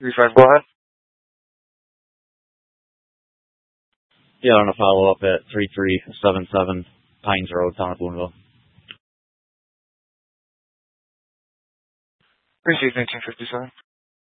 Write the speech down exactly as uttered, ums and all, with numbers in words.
three five, go ahead. Yeah, on a follow-up at three three seven seven Pines Road, Town of Boonville. Appreciate nineteen fifty-seven.